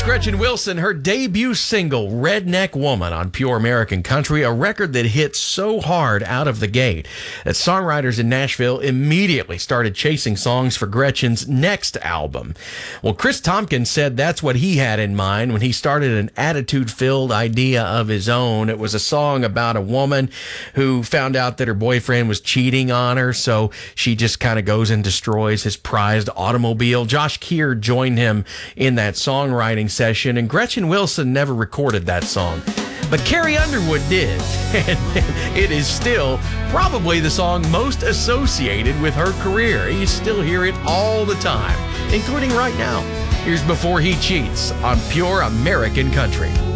Gretchen Wilson, her debut single, Redneck Woman, on Pure American Country, a record that hit so hard out of the gate that songwriters in Nashville immediately started chasing songs for Gretchen's next album. Well, Chris Tompkins said that's what he had in mind when he started an attitude-filled idea of his own. It was a song about a woman who found out that her boyfriend was cheating on her, so she just kind of goes and destroys his prized automobile. Josh Keir joined him in that songwriting session, and Gretchen Wilson never recorded that song. But Carrie Underwood did, and it is still probably the song most associated with her career. You still hear it all the time, including right now. Here's Before He Cheats on Pure American Country.